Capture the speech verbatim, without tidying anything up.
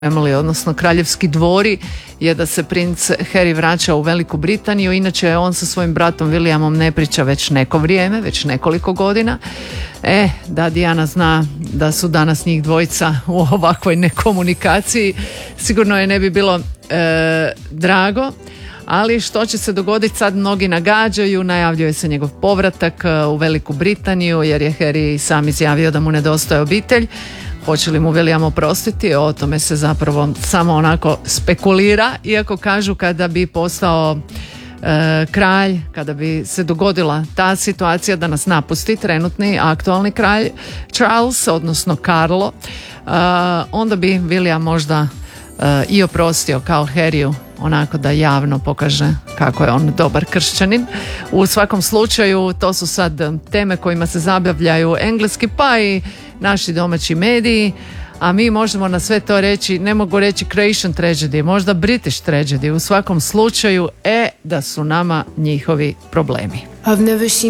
Family, odnosno kraljevski dvori, je da se princ Harry vraća u Veliku Britaniju. Inače on sa svojim bratom Williamom ne priča već neko vrijeme, već nekoliko godina. E, da Dijana zna da su danas njih dvojica u ovakvoj nekomunikaciji, sigurno je ne bi bilo e, drago. Ali što će se dogoditi sad, mnogi nagađaju, najavljuje se njegov povratak u Veliku Britaniju jer je Harry sam izjavio da mu nedostaje obitelj. Hoće li mu William oprostiti? O tome se zapravo samo onako spekulira, iako kažu kada bi postao e, kralj, kada bi se dogodila ta situacija da nas napusti trenutni aktualni kralj Charles, odnosno Carlo, e, onda bi William možda e, i oprostio kao Harryu, onako da javno pokaže kako je on dobar kršćanin. U svakom slučaju to su sad teme kojima se zabavljaju engleski pa i naši domaći mediji, a mi možemo na sve to reći, ne mogu reći Croatian tragedy, možda British tragedy. U svakom slučaju, e, da su nama njihovi problemi. I've never seen